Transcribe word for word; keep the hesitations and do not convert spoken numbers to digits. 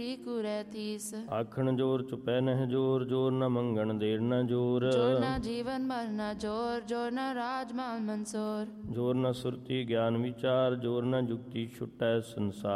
ਸੁਰਤੀ ਕੁਰੈ ਤੀਸ। ਆਖਣ ਜੋਰ ਚੁਪੈ ਨਹਿ ਜੋਰ, ਜੋਰ ਨ ਮੰਗਣ ਦੇਰ ਨ ਜੋਰ। ਜੋਰ ਨ ਜੀਵਨ ਮਰ ਨ ਜੋਰ, ਜੋਰ ਨ ਰਾਜ ਮਾਲ ਮਨਸੋਰ। ਜੋਰ ਨ ਸੁਰਤੀ ਗਿਆਨ ਵਿਚਾਰ, ਜੋਰ ਨ ਜੁਗਤੀ ਛੁਟੈ ਸੰਸਾਰ।